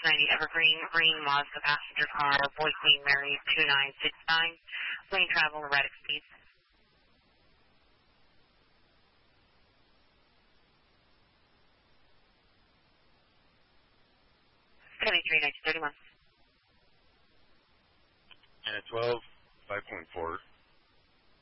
Evergreen, green Mazda passenger car, boy Queen Mary 2969, lane travel, erratic speeds. 73, 1931. And at 12, 5.4.